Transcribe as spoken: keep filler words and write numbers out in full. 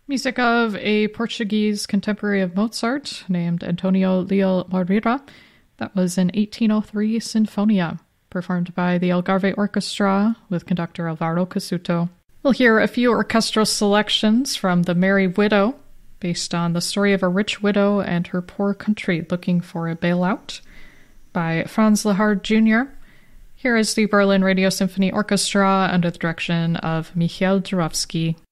Music of a Portuguese contemporary of Mozart named Antonio Leo Moreira. That was an eighteen oh three Sinfonia, performed by the Algarve Orchestra with conductor Alvaro Casuto. We'll hear a few orchestral selections from The Merry Widow, based on the story of a rich widow and her poor country looking for a bailout, by Franz Lehár Junior Here is the Berlin Radio Symphony Orchestra under the direction of Michael Jurovsky.